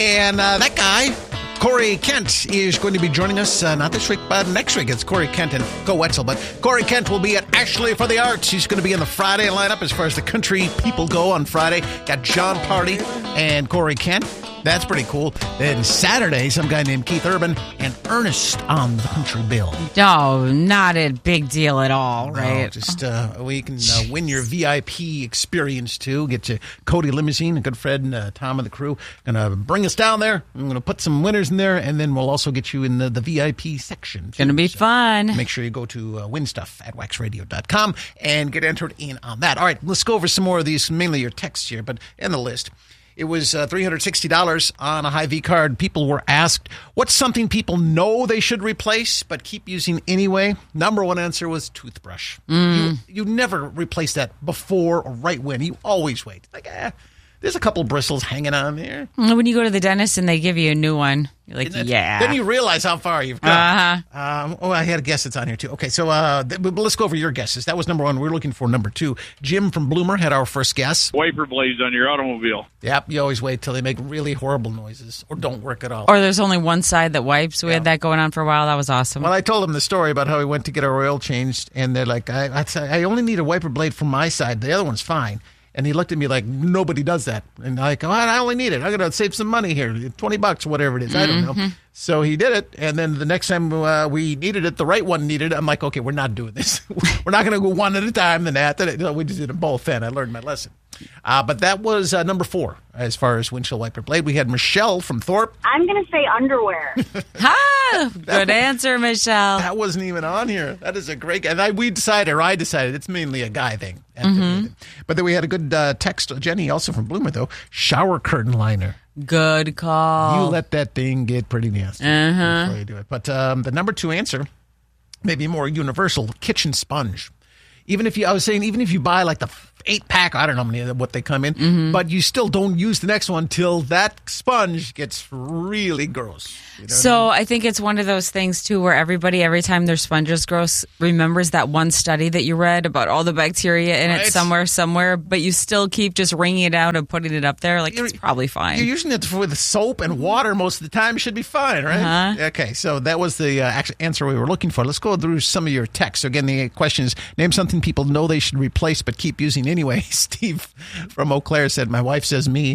And that guy, Corey Kent, is going to be joining us, not this week, but next week. It's Corey Kent and Go Wetzel. But Corey Kent will be at Ashley for the Arts. He's going to be in the Friday lineup as far as the country people go on Friday. Got John Party and Corey Kent. That's pretty cool. Then Saturday, some guy named Keith Urban and Ernest on the country bill. Oh, not a big deal at all, right? No, just we can win your VIP experience, too. Get you Cody Limousine, a good friend, Tom and the crew. Going to bring us down there. I'm going to put some winners in there, and then we'll also get you in the VIP section. Going to be fun. Make sure you go to win stuff at waxradio.com and get entered in on that. All right, let's go over some more of these, mainly your texts here, but in the list. It was $360 on a Hy-Vee card. People were asked, what's something people know they should replace but keep using anyway? Number one answer was toothbrush. You never replace that before or right when. You always wait. Like, there's a couple bristles hanging on there. When you go to the dentist and they give you a new one, you're like, yeah. Then you realize how far you've gone. I had a guess that's on here, too. Okay, so let's go over your guesses. That was number one. We're looking for number two. Jim from Bloomer had our first guess. Wiper blades on your automobile. Yep, you always wait till they make really horrible noises or don't work at all. Or there's only one side that wipes. We had that going on for a while. That was awesome. Well, I told them the story about how we went to get our oil changed, and they're like, I only need a wiper blade from my side. The other one's fine. And he looked at me like, nobody does that. And I go, I only need it. I'm going to save some money here, $20 or whatever it is. I don't know. So he did it. And then the next time we needed it, the right one needed it. I'm like, okay, we're not doing this. We're not going to go one at a time than that. We just did them both, and I learned my lesson. But that was number four as far as windshield wiper blade. We had Michelle from Thorpe. I'm going to say underwear. Good answer, Michelle. That wasn't even on here. That is a great... And I decided it's mainly a guy thing. But then we had a good text. Jenny, also from Bloomer, though. Shower curtain liner. Good call. You let that thing get pretty nasty before you do it. But the number two answer, maybe more universal, kitchen sponge. Even if you buy like the 8-pack, I don't know what they come in, but you still don't use the next one till that sponge gets really gross. You know I think it's one of those things, too, where everybody, every time their sponge is gross, remembers that one study that you read about all the bacteria in it somewhere, but you still keep just wringing it out and putting it up there. Like, it's probably fine. You're using it with soap and water most of the time. It should be fine, right? Okay, so that was the actual answer we were looking for. Let's go through some of your texts. So again, the question is, name something people know they should replace but keep using anyway. Steve from Eau Claire said, my wife says me.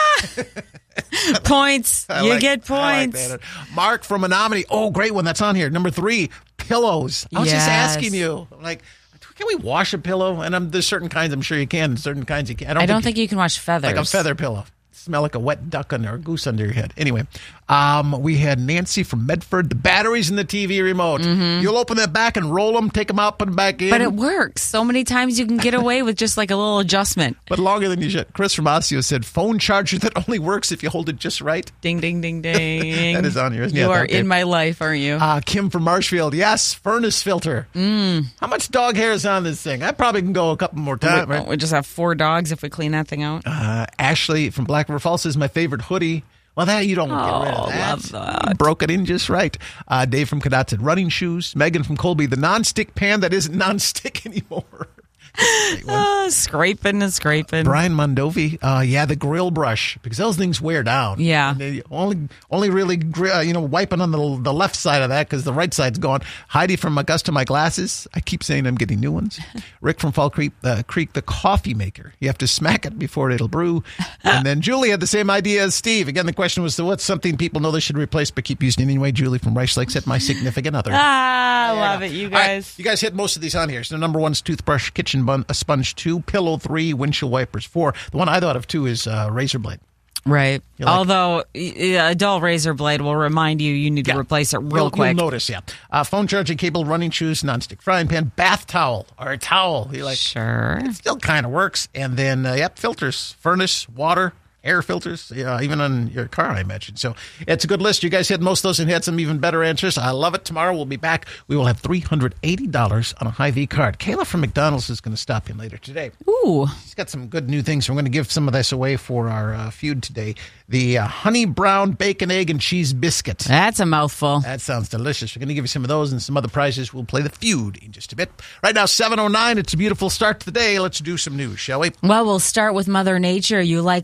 Points. You get points. Like Mark from Menominee. Oh, great one. That's on here. Number 3, pillows. I was just asking you. Like, can we wash a pillow? And there's certain kinds I'm sure you can. Certain kinds you can't. I don't think you can wash feathers. Like a feather pillow. Smell like a wet duck or a goose under your head. Anyway, we had Nancy from Medford. The batteries in the TV remote. You'll open that back and roll them, take them out, put them back in. But it works. So many times you can get away with just like a little adjustment. But longer than you should. Chris from Osseo said, phone charger that only works if you hold it just right. Ding, ding, ding, ding. That is on here. You are in my life, aren't you? Kim from Marshfield. Yes, furnace filter. How much dog hair is on this thing? I probably can go a couple more times. Right? We just have 4 dogs if we clean that thing out. Ashley from Black River Falls is my favorite hoodie. Well, that you don't get rid of that. Love that. You broke it in just right. Dave from Cadott said running shoes. Megan from Colby, the non-stick pan that isn't non-stick anymore. Scraping and scraping. Brian Mondovi, the grill brush, because those things wear down. Yeah. And they only really, wiping on the left side of that because the right side's gone. Heidi from Augusta, my glasses. I keep saying I'm getting new ones. Rick from Fall Creek, the coffee maker. You have to smack it before it'll brew. And then Julie had the same idea as Steve. Again, the question was, what's something people know they should replace but keep using anyway? Julie from Rice Lake said, my significant other. Love it, you guys. Right, you guys hit most of these on here. So number 1's toothbrush, kitchen a sponge 2, pillow 3, windshield wipers 4. The one I thought of 2 is razor blade. Right. Although a dull razor blade will remind you need to replace it real quick. You'll notice, phone charging cable, running shoes, nonstick frying pan, bath towel or a towel. Sure. It still kind of works. And then, filters, furnace, water, air filters, even on your car, I imagine. So it's a good list. You guys hit most of those and had some even better answers. I love it. Tomorrow we'll be back. We will have $380 on a Hy-Vee card. Kayla from McDonald's is going to stop in later today. Ooh. She's got some good new things. We're going to give some of this away for our feud today. The honey brown bacon, egg, and cheese biscuit. That's a mouthful. That sounds delicious. We're going to give you some of those and some other prizes. We'll play the feud in just a bit. Right now, 7:09. It's a beautiful start to the day. Let's do some news, shall we? Well, we'll start with Mother Nature. You likely have seen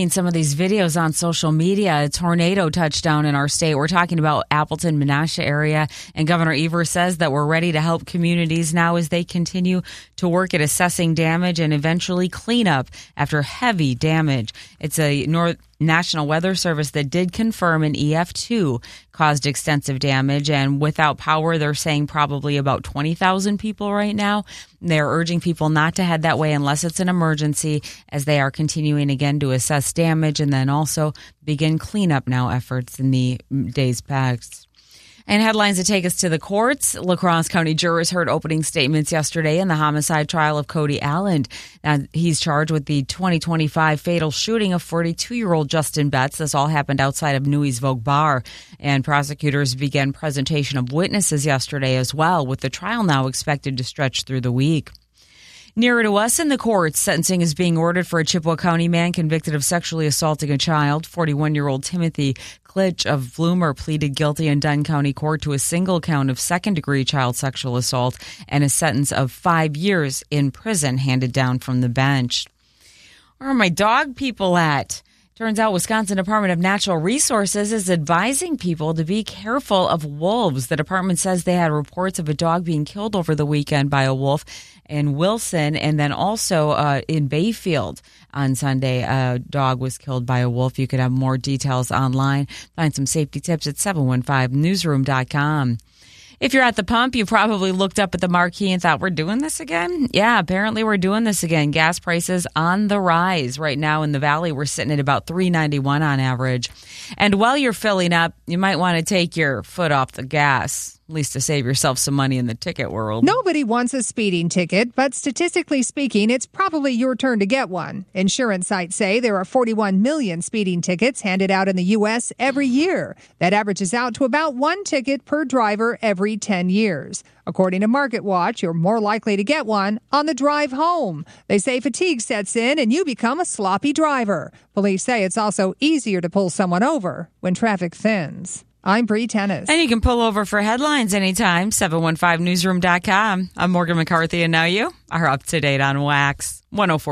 seen some of these videos on social media. A tornado touchdown in our state. We're talking about Appleton, Menasha area. And Governor Evers says that we're ready to help communities now as they continue to work at assessing damage and eventually cleanup after heavy damage. It's a National Weather Service that did confirm an EF2 caused extensive damage, and without power, they're saying probably about 20,000 people right now. They're urging people not to head that way unless it's an emergency, as they are continuing again to assess damage and then also begin cleanup now efforts in the days past. And headlines that take us to the courts. La Crosse County jurors heard opening statements yesterday in the homicide trial of Cody Allen. Now, he's charged with the 2025 fatal shooting of 42-year-old Justin Betts. This all happened outside of Newey's Vogue Bar. And prosecutors began presentation of witnesses yesterday as well, with the trial now expected to stretch through the week. Nearer to us in the courts, sentencing is being ordered for a Chippewa County man convicted of sexually assaulting a child. 41-year-old Timothy Klitsch of Bloomer pleaded guilty in Dunn County Court to a single count of second-degree child sexual assault and a sentence of 5 years in prison handed down from the bench. Where are my dog people at? Turns out Wisconsin Department of Natural Resources is advising people to be careful of wolves. The department says they had reports of a dog being killed over the weekend by a wolf in Wilson, and then also in Bayfield on Sunday, a dog was killed by a wolf. You could have more details online. Find some safety tips at 715newsroom.com. If you're at the pump, you probably looked up at the marquee and thought, we're doing this again? Yeah, apparently we're doing this again. Gas prices on the rise. Right now in the Valley, we're sitting at about $3.91 on average. And while you're filling up, you might want to take your foot off the gas, at least to save yourself some money in the ticket world. Nobody wants a speeding ticket, but statistically speaking, it's probably your turn to get one. Insurance sites say there are 41 million speeding tickets handed out in the U.S. every year. That averages out to about one ticket per driver every 10 years. According to MarketWatch, you're more likely to get one on the drive home. They say fatigue sets in and you become a sloppy driver. Police say it's also easier to pull someone over when traffic thins. I'm Bree Tennis. And you can pull over for headlines anytime, 715newsroom.com. I'm Morgan McCarthy, and now you are up to date on Wax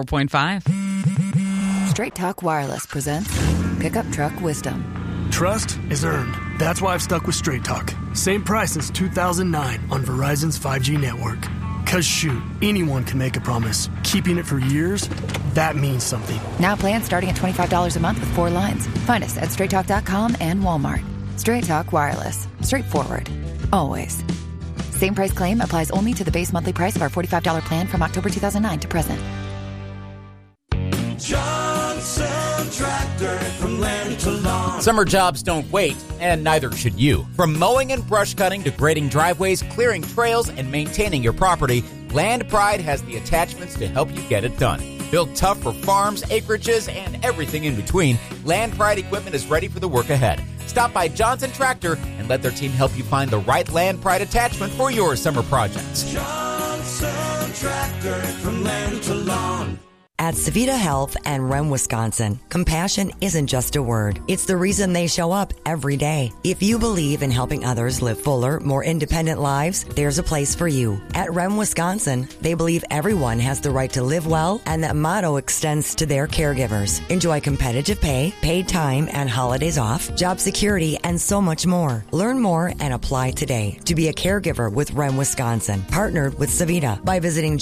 104.5. Straight Talk Wireless presents Pickup Truck Wisdom. Trust is earned. That's why I've stuck with Straight Talk. Same price since 2009 on Verizon's 5G network. Because shoot, anyone can make a promise. Keeping it for years, that means something. Now plans starting at $25 a month with 4 lines. Find us at straighttalk.com and Walmart. Straight Talk Wireless. Straightforward. Always. Same price claim applies only to the base monthly price of our $45 plan from October 2009 to present. Johnson Tractor, from land to lawn. Summer jobs don't wait, and neither should you. From mowing and brush cutting to grading driveways, clearing trails, and maintaining your property, Land Pride has the attachments to help you get it done. Built tough for farms, acreages, and everything in between, Land Pride equipment is ready for the work ahead. Stop by Johnson Tractor and let their team help you find the right Land Pride attachment for your summer projects. Johnson Tractor, from land to lawn. At Savita Health and Rem, Wisconsin, compassion isn't just a word. It's the reason they show up every day. If you believe in helping others live fuller, more independent lives, there's a place for you. At Rem, Wisconsin, they believe everyone has the right to live well, and that motto extends to their caregivers. Enjoy competitive pay, paid time and holidays off, job security, and so much more. Learn more and apply today to be a caregiver with Rem, Wisconsin, partnered with Savita by visiting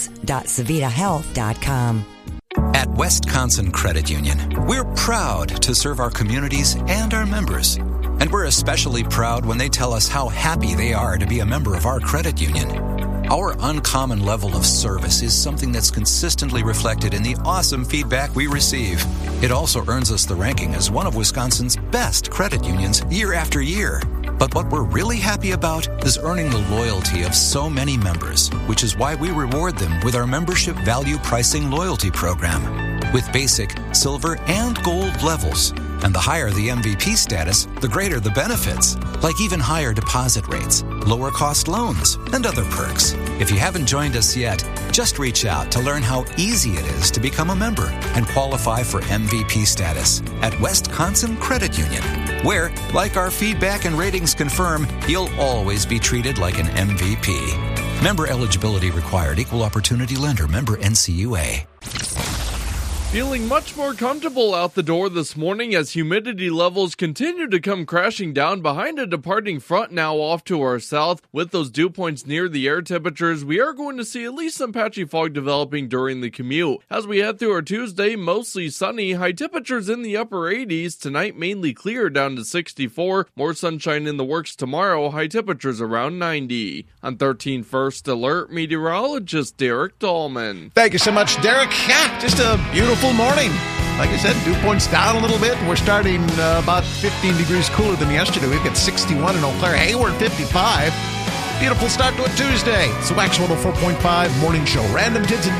jobs.savitahealth.com. At Wisconsin Credit Union, we're proud to serve our communities and our members. And we're especially proud when they tell us how happy they are to be a member of our credit union. Our uncommon level of service is something that's consistently reflected in the awesome feedback we receive. It also earns us the ranking as one of Wisconsin's best credit unions year after year. But what we're really happy about is earning the loyalty of so many members, which is why we reward them with our membership value pricing loyalty program. With basic, silver, and gold levels. And the higher the MVP status, the greater the benefits, like even higher deposit rates, lower cost loans, and other perks. If you haven't joined us yet, just reach out to learn how easy it is to become a member and qualify for MVP status at Wisconsin Credit Union, where, like our feedback and ratings confirm, you'll always be treated like an MVP. Member eligibility required. Equal opportunity lender. Member NCUA. Feeling much more comfortable out the door this morning as humidity levels continue to come crashing down behind a departing front now off to our south. With those dew points near the air temperatures, we are going to see at least some patchy fog developing during the commute. As we head through our Tuesday, mostly sunny, high temperatures in the upper 80s. Tonight, mainly clear down to 64. More sunshine in the works tomorrow, high temperatures around 90. On 13 First Alert, meteorologist Derek Dahlman. Thank you so much, Derek. Yeah, just a beautiful morning. Like I said, dew points down a little bit. We're starting about 15 degrees cooler than yesterday. We've got 61 in Eau Claire. Hayward, 55. Beautiful start to a Tuesday. It's the Wax 104.5 morning show. Random Kids and